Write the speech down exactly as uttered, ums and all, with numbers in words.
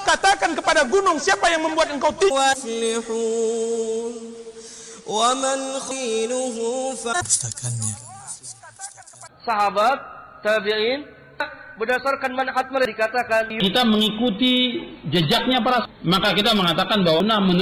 katakan kepada gunung, siapa yang membuat engkau tinggi? Sahabat, tabi'in, berdasarkan manhaj mereka dikatakan kita mengikuti jejaknya para, maka kita mengatakan bahwa